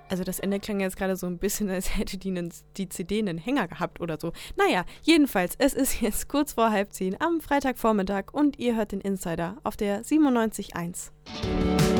Also das Ende klang jetzt gerade so ein bisschen, als hätte die CD einen Hänger gehabt oder so. Naja, jedenfalls, es ist jetzt kurz vor 9:30 am Freitagvormittag und ihr hört den Insider auf der 97.1.